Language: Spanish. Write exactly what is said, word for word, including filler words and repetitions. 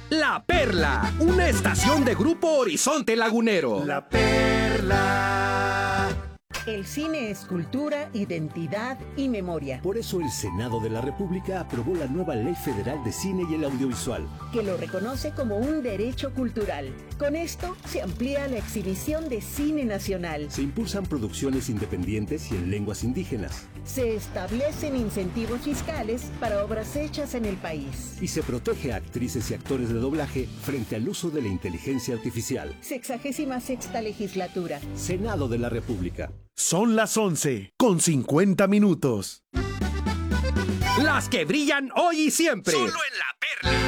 La Perla, una estación de Grupo Horizonte Lagunero. La Perla. El cine es cultura, identidad y memoria. Por eso el Senado de la República aprobó la nueva Ley Federal de Cine y el Audiovisual, que lo reconoce como un derecho cultural. Con esto se amplía la exhibición de cine nacional. se impulsan producciones independientes y en lenguas indígenas, Se establecen incentivos fiscales para obras hechas en el país. y se protege a actrices y actores de doblaje frente al uso de la inteligencia artificial. Sexagésima sexta legislatura. Senado de la República. Son las once con cincuenta minutos. Las que brillan hoy y siempre. Solo en La Perla.